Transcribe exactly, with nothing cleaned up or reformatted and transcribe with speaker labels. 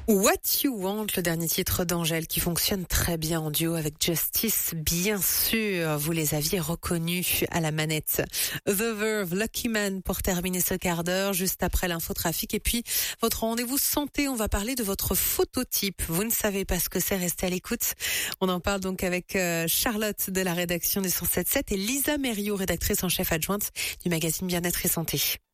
Speaker 1: What You Want, le dernier titre d'Angèle qui fonctionne très bien en duo avec Justice, bien sûr, vous les aviez reconnus à la manette. The Verve, Lucky Man pour terminer ce quart d'heure, juste après l'infotrafic. Et puis, votre rendez-vous santé, on va parler de votre phototype. Vous ne savez pas ce que c'est, restez à l'écoute. On en parle donc avec Charlotte de la rédaction du cent sept sept et Lisa Mériot, rédactrice en chef adjointe du magazine Bien-être et Santé.